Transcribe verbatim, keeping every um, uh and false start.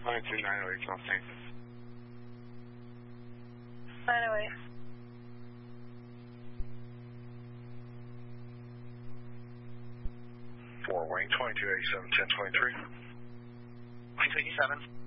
Longitude nine oh eight, California. nine oh eight. Four, wing twenty-two eighty-seven, ten twenty-three. twenty-two eighty-seven.